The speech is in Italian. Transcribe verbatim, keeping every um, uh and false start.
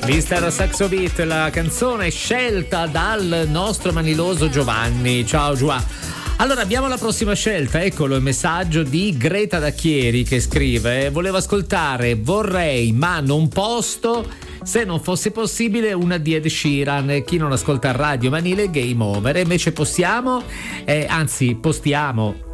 Mister Saxo Beat, la canzone scelta dal nostro maniloso Giovanni. Ciao Giovanni. Allora abbiamo la prossima scelta, eccolo il messaggio di Greta Dacchieri che scrive: volevo ascoltare Vorrei ma non posto, se non fosse possibile una di Ed Sheeran. Chi non ascolta Radio Manile, game over. E invece possiamo, eh, anzi postiamo